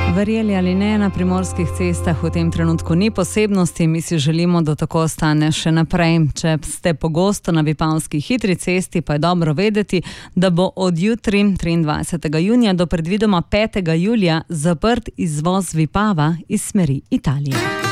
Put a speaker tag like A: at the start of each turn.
A: Verjeli ali ne, na primorskih cestah v tem trenutku ni posebnosti, mi si želimo, da tako ostane še naprej. Če ste pogosto na vipavski hitri cesti, pa je dobro vedeti, da bo od jutri 23. junija do predvidoma 5. julija zaprt izvoz Vipava iz smeri Italije.